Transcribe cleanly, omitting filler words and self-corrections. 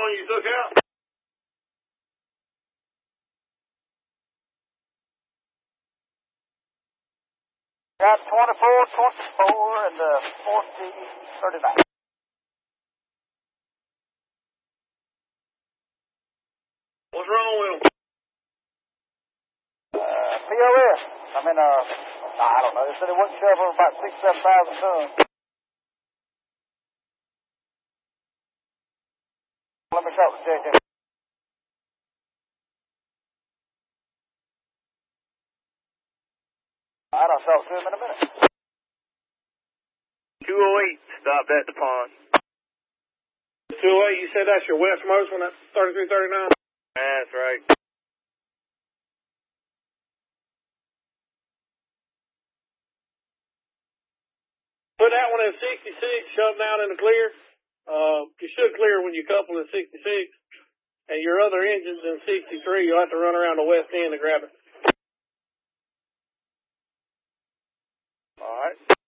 one you took out? Got 24, 24, and 40, 39. What's wrong with them? POS. I don't know. They said it wouldn't cover about 6,000 to 7,000 tons. Let me talk to JJ. I'll talk to him in a minute. 208 stopped at the pond. 208, you said that's your westmost one, that's 3339? That's right. Put that one in 66, shove down in the clear. You should clear when you couple in 66. And your other engine's in 63, you'll have to run around the west end to grab it. All right.